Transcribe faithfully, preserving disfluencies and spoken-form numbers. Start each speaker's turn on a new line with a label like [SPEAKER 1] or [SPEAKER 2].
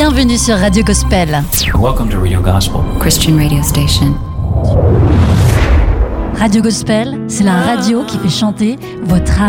[SPEAKER 1] Bienvenue sur Radio Gospel.
[SPEAKER 2] Welcome to Radio Gospel,
[SPEAKER 3] Christian radio station.
[SPEAKER 1] Radio Gospel, c'est la radio qui fait chanter votre âme.